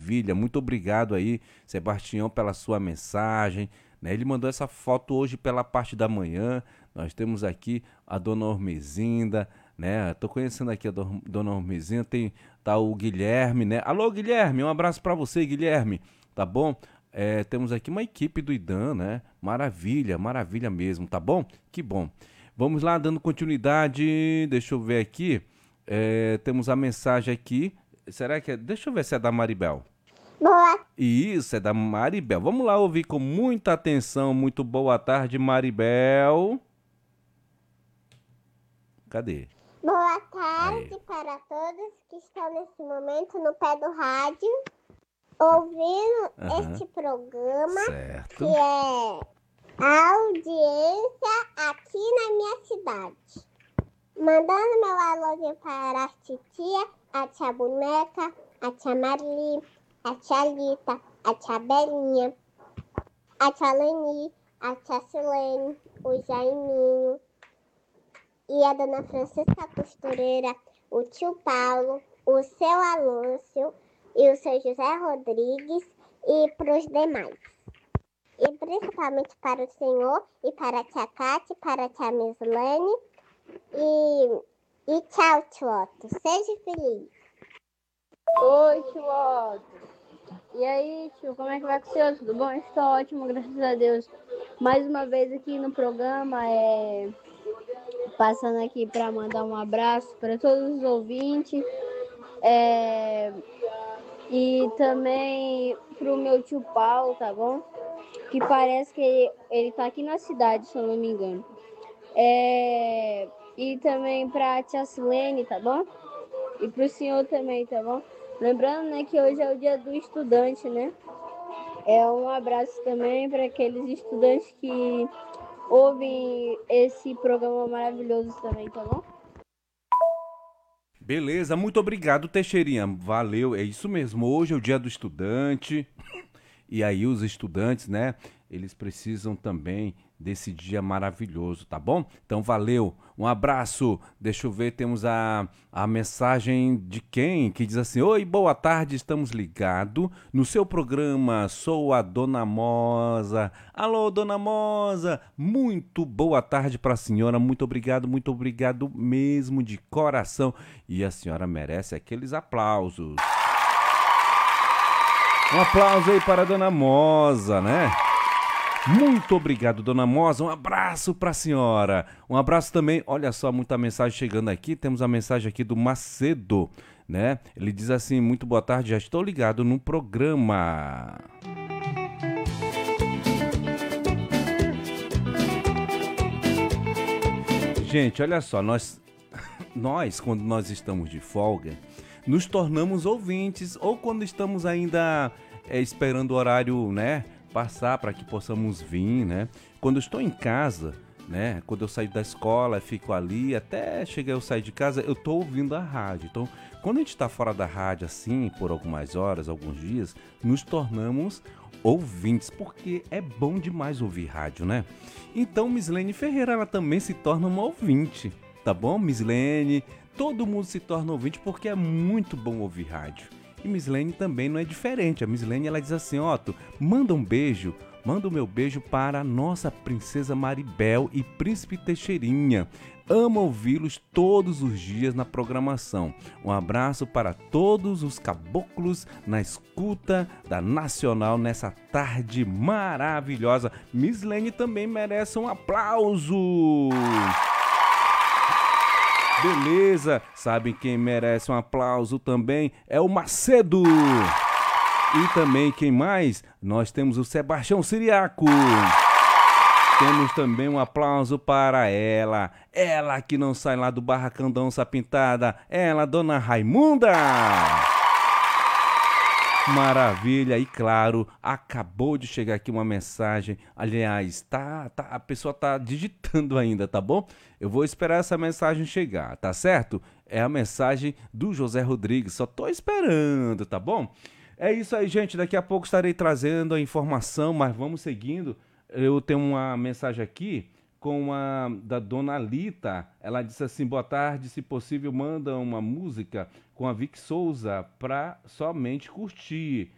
maravilha. Muito obrigado aí, Sebastião, pela sua mensagem, né? Ele mandou essa foto hoje pela parte da manhã. Nós temos aqui a dona Ormezinda, né? Tô conhecendo aqui a dona Ormezinda, tá o Guilherme, né? Alô, Guilherme, um abraço para você, Guilherme, tá bom? Temos aqui uma equipe do IDAM, né? Maravilha, maravilha mesmo, tá bom? Que bom. Vamos lá, dando continuidade, deixa eu ver aqui. Temos a mensagem aqui. Será que é? Deixa eu ver se é da Maribel. Boa. Isso, é da Maribel. Vamos lá ouvir com muita atenção. Muito boa tarde, Maribel. Cadê? Boa Aí. tarde para todos que estão nesse momento no pé do rádio, ouvindo este programa, Certo. que é a audiência aqui na minha cidade. Mandando meu alôzinho para a titia, a tia Boneca, a tia Marli, a tia Lita, a tia Belinha, a tia Leni, a tia Silene, o Jaiminho e a dona Francisca Costureira, o tio Paulo, o seu Alôncio e o seu José Rodrigues e para os demais. E principalmente para o senhor e para a tia Cátia, para a tia Mislane e tchau, tio Otto. Seja feliz. Oi, tio Otto. E aí, tio, como é que vai com o senhor? Tudo bom? Estou ótimo, graças a Deus. Mais uma vez aqui no programa, passando aqui para mandar um abraço para todos os ouvintes. E também pro meu tio Paulo, tá bom? Que parece que ele tá aqui na cidade, se eu não me engano. E também pra tia Silene, tá bom? E pro senhor também, tá bom? Lembrando, né, que hoje é o dia do estudante, né? Um abraço também para aqueles estudantes que ouvem esse programa maravilhoso também, tá bom? Beleza, muito obrigado, Teixeirinha. Valeu, é isso mesmo. Hoje é o dia do estudante. E aí os estudantes, né, eles precisam também desse dia maravilhoso, tá bom? Então valeu, um abraço. Deixa eu ver, temos a mensagem de quem? Que diz assim: oi, boa tarde, estamos ligados no seu programa, sou a Dona Mosa. Alô, Dona Mosa, muito boa tarde para a senhora, muito obrigado mesmo de coração. E a senhora merece aqueles aplausos. Um aplauso aí para a Dona Mosa, né? Muito obrigado, Dona Mosa. Um abraço para a senhora. Um abraço também. Olha só, muita mensagem chegando aqui. Temos a mensagem aqui do Macedo, né? Ele diz assim: muito boa tarde, já estou ligado no programa. Gente, olha só, nós quando nós estamos de folga, nos tornamos ouvintes, ou quando estamos ainda esperando o horário, né, passar para que possamos vir, né? Quando eu estou em casa, né, quando eu saio da escola, fico ali, até chegar eu sair de casa, eu estou ouvindo a rádio. Então, quando a gente está fora da rádio assim, por algumas horas, alguns dias, nos tornamos ouvintes, porque é bom demais ouvir rádio, né? Então, Mislene Ferreira, ela também se torna uma ouvinte, tá bom, Mislene? Todo mundo se torna ouvinte porque é muito bom ouvir rádio. E Mislene também não é diferente. A Mislene, ela diz assim: Otto, manda um beijo, manda o meu beijo para a nossa princesa Maribel e príncipe Teixeirinha. Amo ouvi-los todos os dias na programação. Um abraço para todos os caboclos na escuta da Nacional nessa tarde maravilhosa. Mislene também merece um aplauso. Beleza, sabem quem merece um aplauso também? É o Macedo. E também quem mais? Nós temos o Sebastião Siriaco. Temos também um aplauso para ela que não sai lá do barracão da onça pintada, ela, Dona Raimunda. Maravilha, e claro, acabou de chegar aqui uma mensagem. Aliás, a pessoa tá digitando ainda, tá bom? Eu vou esperar essa mensagem chegar, tá certo? É a mensagem do José Rodrigues, só tô esperando, tá bom? É isso aí, gente, daqui a pouco estarei trazendo a informação, mas vamos seguindo. Eu tenho uma mensagem aqui com a da Dona Lita. Ela disse assim: boa tarde, se possível manda uma música com a Vic Souza para somente curtir.